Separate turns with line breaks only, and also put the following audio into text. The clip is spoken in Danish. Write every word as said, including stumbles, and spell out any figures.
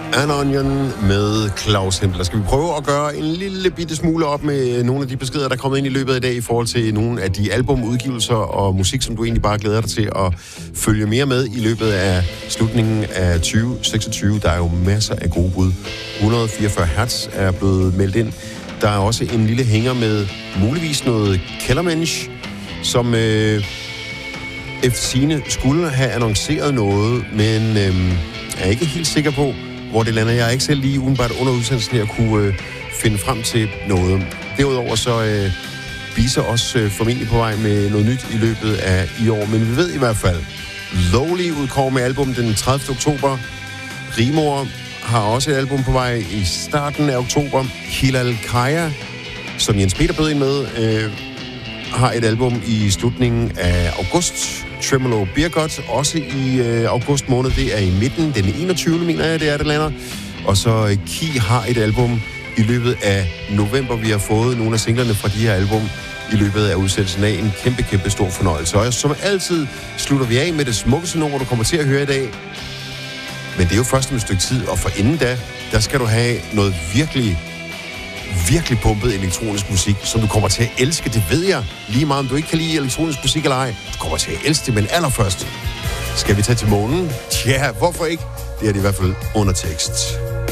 An Onion med Claus Hempler. Skal vi prøve at gøre en lille bitte smule op med nogle af de beskeder, der er kommet ind i løbet af i dag i forhold til nogle af de albumudgivelser og musik, som du egentlig bare glæder dig til at følge mere med i løbet af slutningen af tyve seksogtyve. Der er jo masser af gode bud. et hundrede og fireogfyrre hertz er blevet meldt ind. Der er også en lille hænger med muligvis noget Kellermensch, som øh, efter sigende skulle have annonceret noget, men øh, er ikke helt sikker på, hvor det lander. Jeg er ikke selv lige udenbart under udsendelsen her kunne øh, finde frem til noget. Derudover så øh, viser også øh, formentlig på vej med noget nyt i løbet af i år, men vi ved i hvert fald, Lowly udkommer med album den tredivte oktober. Rimor har også et album på vej i starten af oktober. Hilal Kaya, som Jens Peter bød ind med, øh, har et album i slutningen af august. Tremolo Birgot, også i øh, august måned. Det er i midten, den enogtyvende mener jeg, det er, det lander. Og så øh, Ki har et album i løbet af november. Vi har fået nogle af singlerne fra de her album i løbet af udsendelsen af. En kæmpe, kæmpe stor fornøjelse. Og som altid slutter vi af med det smukkeste nummer, du kommer til at høre i dag. Men det er jo først om et stykke tid, og for inden da, der skal du have noget virkelig, virkelig pumpet elektronisk musik, som du kommer til at elske. Det ved jeg. Lige meget om du ikke kan lide elektronisk musik eller ej. Du kommer til at elske det, men allerførst skal vi tage til månen. Tja, hvorfor ikke? Det er det i hvert fald under tekst.